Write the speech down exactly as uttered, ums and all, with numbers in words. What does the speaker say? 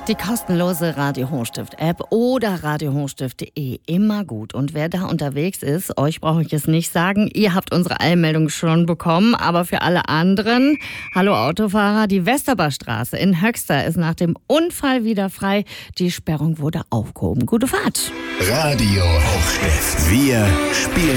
Die kostenlose Radio Hochstift-App oder radio hochstift punkt de, immer gut. Und wer da unterwegs ist, euch brauche ich es nicht sagen, ihr habt unsere Eilmeldung schon bekommen, aber für alle anderen, hallo Autofahrer, die Westerberstraße in Höxter ist nach dem Unfall wieder frei. Die Sperrung wurde aufgehoben. Gute Fahrt. Radio Hochstift. Wir spielen